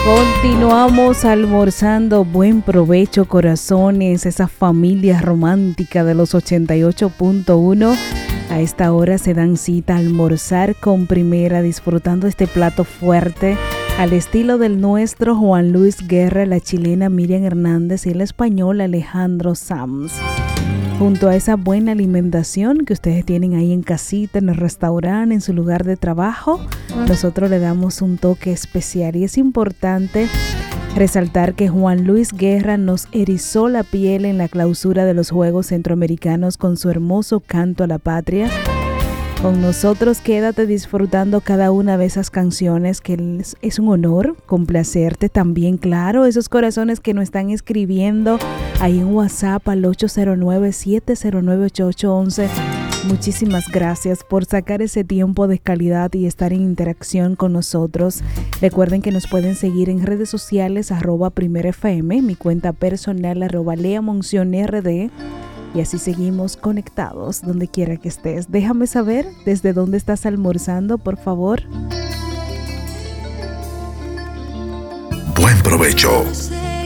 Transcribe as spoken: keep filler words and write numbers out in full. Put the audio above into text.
Continuamos almorzando. Buen provecho, corazones, esa familia romántica de los ochenta y ocho punto uno. A esta hora se dan cita a almorzar con Primera, disfrutando este plato fuerte al estilo del nuestro Juan Luis Guerra, la chilena Miriam Hernández y el español Alejandro Sanz. Junto a esa buena alimentación que ustedes tienen ahí en casita, en el restaurante, en su lugar de trabajo, nosotros le damos un toque especial. Y es importante resaltar que Juan Luis Guerra nos erizó la piel en la clausura de los Juegos Centroamericanos con su hermoso canto a la patria. Con nosotros quédate disfrutando cada una de esas canciones, que es un honor complacerte también, claro, esos corazones que nos están escribiendo ahí en WhatsApp al ocho cero nueve, siete cero nueve, ocho ocho uno uno. Muchísimas gracias por sacar ese tiempo de calidad y estar en interacción con nosotros. Recuerden que nos pueden seguir en redes sociales, arroba Primera F M, mi cuenta personal, arroba Lea Monción R D. Y así seguimos conectados donde quiera que estés. Déjame saber desde dónde estás almorzando, por favor. Buen provecho.